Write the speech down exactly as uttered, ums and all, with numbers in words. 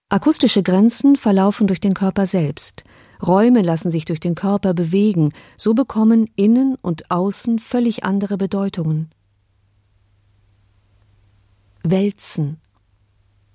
Akustische Grenzen verlaufen durch den Körper selbst. Räume lassen sich durch den Körper bewegen, so bekommen Innen und Außen völlig andere Bedeutungen. Wälzen.